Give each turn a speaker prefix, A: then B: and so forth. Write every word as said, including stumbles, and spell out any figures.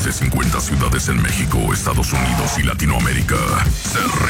A: más de cincuenta ciudades en México, Estados Unidos y Latinoamérica. Se